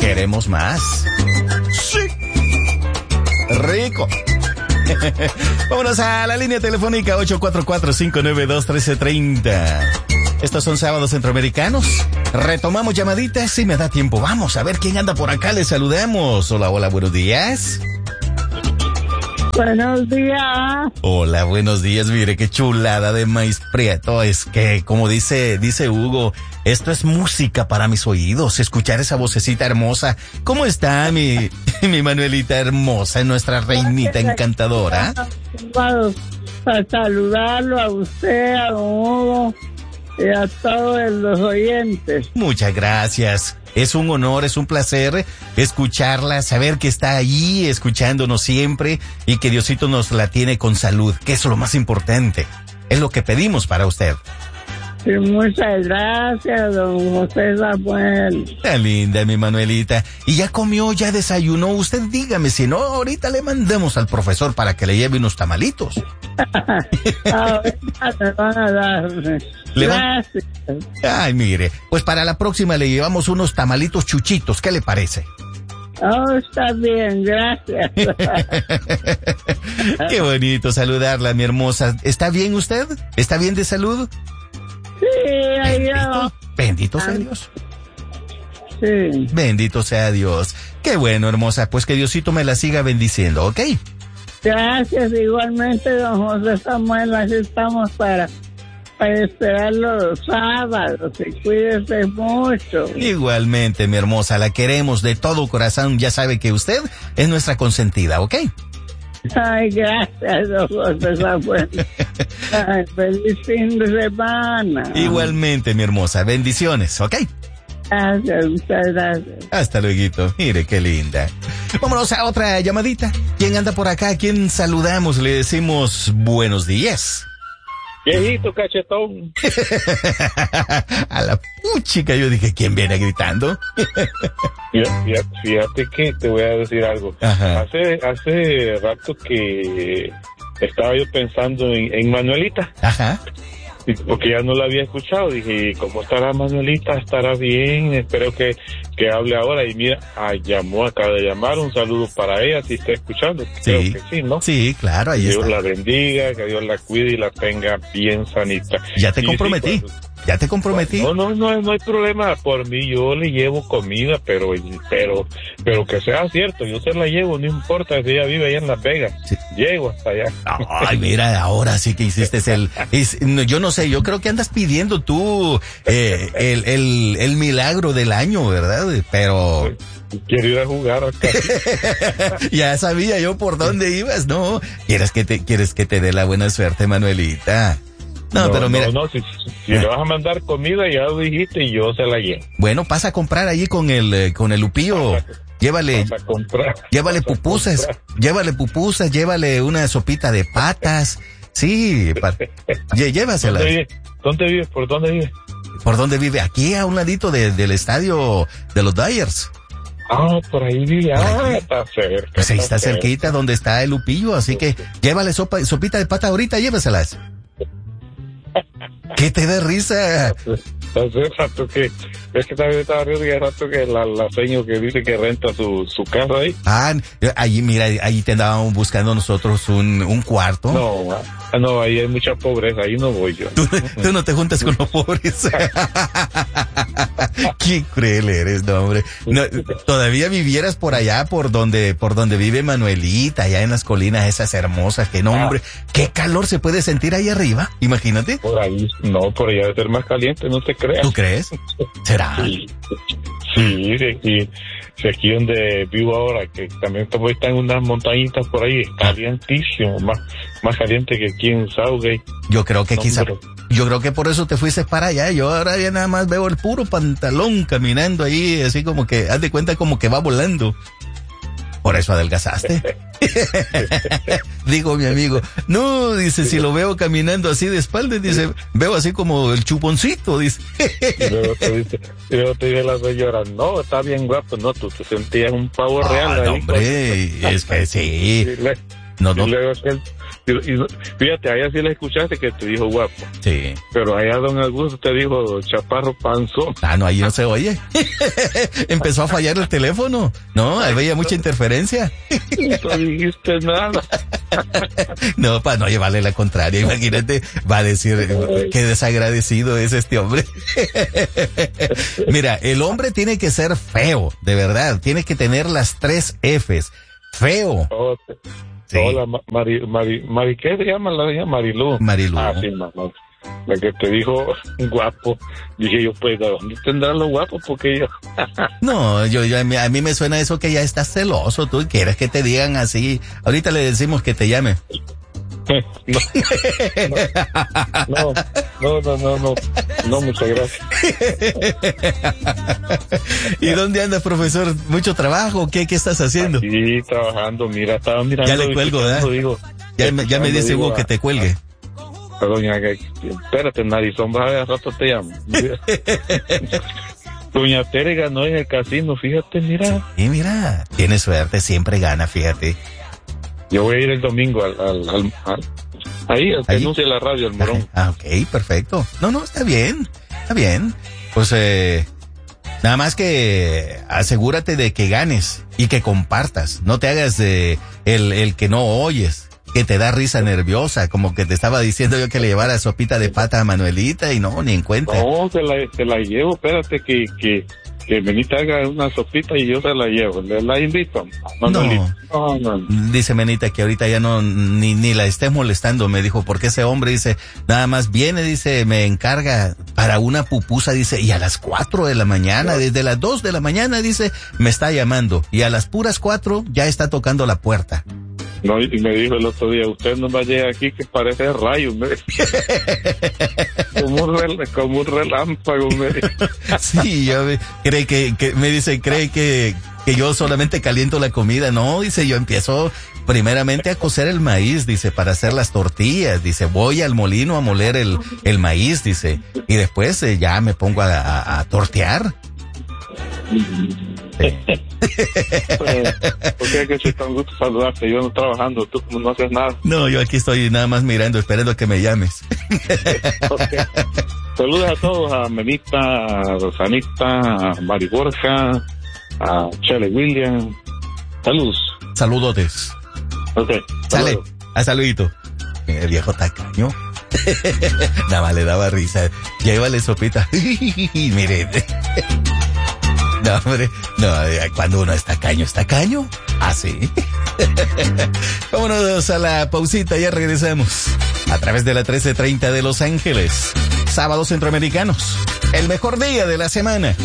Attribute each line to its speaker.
Speaker 1: Queremos más. Sí. Rico. Vámonos a la línea telefónica 844-592-1330. Estos son sábados centroamericanos. Retomamos llamaditas si me da tiempo. Vamos a ver quién anda por acá. Les saludamos. Hola, hola, buenos días.
Speaker 2: Buenos días.
Speaker 1: Hola, buenos días. Mire qué chulada de maíz prieto. Es que, como dice Hugo, esto es música para mis oídos. Escuchar esa vocecita hermosa. ¿Cómo está mi Manuelita hermosa, nuestra reinita encantadora?
Speaker 2: Para saludarlo a usted, a don Hugo y a todos los oyentes.
Speaker 1: Muchas gracias. Es un honor, es un placer escucharla, saber que está ahí escuchándonos siempre y que Diosito nos la tiene con salud, que es lo más importante. Es lo que pedimos para usted.
Speaker 2: Sí, muchas gracias, don José Samuel.
Speaker 1: Qué linda, mi Manuelita. ¿Y ya comió, ya desayunó? Usted dígame, si no, ahorita le mandemos al profesor para que le lleve unos tamalitos.
Speaker 2: Ahorita te van a dar. Gracias.
Speaker 1: Ay, mire, pues para la próxima le llevamos unos tamalitos chuchitos, ¿qué le parece?
Speaker 2: Oh, está bien, gracias.
Speaker 1: Qué bonito saludarla, mi hermosa. ¿Está bien usted? ¿Está bien de salud?
Speaker 2: Sí, ahí va.
Speaker 1: Bendito sea Dios.
Speaker 2: Sí.
Speaker 1: Bendito sea Dios. Qué bueno, hermosa. Pues que Diosito me la siga bendiciendo, ¿ok?
Speaker 2: Gracias, igualmente, don José Samuel. Aquí estamos para esperar los sábados. Y cuídese mucho.
Speaker 1: Igualmente, mi hermosa. La queremos de todo corazón. Ya sabe que usted es nuestra consentida, ¿ok?
Speaker 2: Ay, gracias, don José Samuel. Ay, feliz fin de semana.
Speaker 1: Igualmente, mi hermosa. Bendiciones, ¿ok?
Speaker 2: Gracias, muchas gracias.
Speaker 1: Hasta luego. Mire qué linda. Vámonos a otra llamadita. ¿Quién anda por acá? ¿A quién saludamos? Le decimos buenos días.
Speaker 3: Viejito cachetón.
Speaker 1: A la puchica, yo dije, ¿quién viene gritando?
Speaker 3: Fíjate que te voy a decir algo.
Speaker 1: Ajá.
Speaker 3: Hace rato que estaba yo pensando en Manuelita.
Speaker 1: Ajá.
Speaker 3: Porque ya no la había escuchado. Dije, ¿cómo estará Manuelita? ¿Estará bien? Espero que hable ahora. Y mira, acaba de llamar. Un saludo para ella, si está escuchando.
Speaker 1: Sí.
Speaker 3: Creo que sí, ¿no?
Speaker 1: Sí, claro, ahí
Speaker 3: Dios
Speaker 1: está.
Speaker 3: la bendiga, que Dios la cuide y la tenga bien sanita.
Speaker 1: Ya te
Speaker 3: Y
Speaker 1: comprometí.
Speaker 3: sí,
Speaker 1: Ya te comprometí.
Speaker 3: No hay problema. Por mí yo le llevo comida, pero que sea cierto. Yo se la llevo, no importa si ella vive allá en Las Vegas.
Speaker 1: Sí.
Speaker 3: Llego hasta allá.
Speaker 1: Ay, mira, ahora sí que hiciste yo no sé, yo creo que andas pidiendo tú el milagro del año, ¿verdad? Pero
Speaker 3: Quiero ir a jugar acá.
Speaker 1: ya sabía yo por dónde ibas, ¿no? ¿Quieres que te dé la buena suerte, Manuelita? No, pero mira.
Speaker 3: No, si le vas a mandar comida, ya lo dijiste y yo se la llevo.
Speaker 1: Bueno, pasa a comprar allí con el Lupillo. Llévale pupusas, llévale una sopita de patas. Sí, llévasela.
Speaker 3: ¿Dónde vives? ¿Por dónde vives?
Speaker 1: ¿Por dónde vive? Aquí a un ladito del estadio de los Dyers.
Speaker 3: Ah, por ahí vive. Está cerca.
Speaker 1: Pues ahí está cerquita donde está el Lupillo, así que llévale sopita de pata ahorita, llévaselas. ¿Qué te da risa?
Speaker 3: Hace rato que, es que también estaba riendo y hace rato que la seño que dice que renta su casa ahí.
Speaker 1: Allí, mira, ahí te andábamos buscando nosotros un cuarto.
Speaker 3: No, ahí hay mucha pobreza, ahí no voy yo.
Speaker 1: Tú no te juntas con los pobres. Qué cruel eres, no, hombre. No, todavía vivieras por allá, por donde vive Manuelita, allá en las colinas esas hermosas, que no, hombre, qué calor se puede sentir ahí arriba, imagínate.
Speaker 3: Por ahí, por allá debe ser más caliente, no te creas.
Speaker 1: ¿Tú crees? ¿Será?
Speaker 3: Sí, aquí donde vivo ahora, que también está en unas montañitas por ahí, es calientísimo, más caliente que aquí en Southgate.
Speaker 1: Yo creo que yo creo que por eso te fuiste para allá. Yo ahora ya nada más veo el puro pantalón caminando ahí, así como que, haz de cuenta como que va volando. Por eso adelgazaste. Digo, mi amigo, no, dice, si lo veo caminando así de espaldas, dice, veo así como el chuponcito, dice.
Speaker 3: Y luego te dice la señora, no, está bien guapo, no, tú te sentías un pavo real ahí.
Speaker 1: Hombre, es que sí.
Speaker 3: Y luego Fíjate, a ella sí la escuchaste que te dijo guapo.
Speaker 1: Sí.
Speaker 3: Pero allá don Augusto te dijo chaparro panzón.
Speaker 1: Ah, no, ahí no se oye. Empezó a fallar el teléfono. No, había mucha interferencia.
Speaker 3: No dijiste nada.
Speaker 1: No, para no llevarle la contraria. Imagínate, va a decir, qué desagradecido es este hombre. Mira, el hombre tiene que ser feo, de verdad. Tiene que tener las 3 Fs. Feo.
Speaker 3: Sí. Hola, Mari, ¿qué se llama? La llama Marilú.
Speaker 1: Marilú.
Speaker 3: Ah, sí, mamá. La que te dijo guapo. Dije yo, pues, ¿de dónde tendrán los guapos? Porque yo...
Speaker 1: No, a mí me suena eso que ya estás celoso. Tú quieres que te digan así. Ahorita le decimos que te llame.
Speaker 3: No, muchas gracias.
Speaker 1: ¿Y dónde andas, profesor? ¿Mucho trabajo? ¿Qué estás haciendo?
Speaker 3: Sí, trabajando, mira, estaba mirando.
Speaker 1: Ya le cuelgo, ¿verdad? Ya me dice Hugo que te cuelgue.
Speaker 3: Doña, espérate, narizón, vas a ver, al rato te llamo. Doña Tere ganó en el casino, fíjate, mira.
Speaker 1: Y mira, tiene suerte, siempre gana, fíjate.
Speaker 3: Yo voy a ir el domingo ahí, al que anuncia la radio, el Morón.
Speaker 1: Ah, ok, perfecto. No, está bien. Pues, nada más que asegúrate de que ganes y que compartas. No te hagas el que no oyes, que te da risa nerviosa, como que te estaba diciendo yo que le llevara sopita de pata a Manuelita y no, ni en cuenta.
Speaker 3: No, te la llevo, espérate que Menita haga una sopita y yo se la llevo. ¿La invito?
Speaker 1: No. Dice Menita que ahorita ya no, ni la estés molestando, me dijo, porque ese hombre dice, nada más viene, dice, me encarga para una pupusa, dice, y a las 4 de la mañana, desde las 2 de la mañana, dice, me está llamando, y a las puras 4 ya está tocando la puerta.
Speaker 3: No, y me dijo el otro día, usted no va a llegar aquí que parece rayo, como un relámpago, me dijo.
Speaker 1: Sí, cree que yo solamente caliento la comida. No, dice, yo empiezo primeramente a cocer el maíz, dice, para hacer las tortillas, dice, voy al molino a moler el maíz, dice, y después ya me pongo a tortear. Sí.
Speaker 3: ¿Por qué que soy tan gusto saludarte? Yo no trabajando, tú como no haces nada.
Speaker 1: No, yo aquí estoy nada más mirando, esperando a que me llames.
Speaker 3: Okay. Saludos a todos, a Menita, a Rosanita, a Mari Borja, a Chele William. Saludos.
Speaker 1: Saludotes.
Speaker 3: Ok.
Speaker 1: Sale, a saludito. El viejo tacaño. Nada más le daba risa. Llévale sopita. Mire. No, hombre, no, cuando uno es tacaño. Así. Vámonos a la pausita, ya regresamos. A través de la 1330 de Los Ángeles. Sábados Centroamericanos. El mejor día de la semana.